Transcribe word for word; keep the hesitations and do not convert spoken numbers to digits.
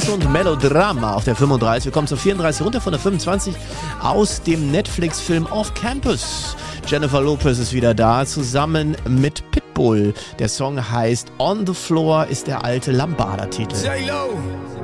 und Melodrama auf der fünfunddreißig. Wir kommen zur vierunddreißig, runter von der fünfundzwanzig aus dem Netflix-Film Off Campus. Jennifer Lopez ist wieder da, zusammen mit Pitbull. Der Song heißt On the Floor, ist der alte Lambada-Titel.